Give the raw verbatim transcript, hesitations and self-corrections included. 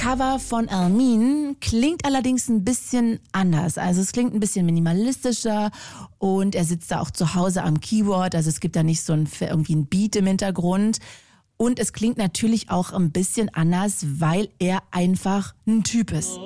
Cover von Elmin klingt allerdings ein bisschen anders. Also es klingt ein bisschen minimalistischer und er sitzt da auch zu Hause am Keyboard. Also es gibt da nicht so ein, irgendwie ein Beat im Hintergrund. Und es klingt natürlich auch ein bisschen anders, weil er einfach ein Typ ist.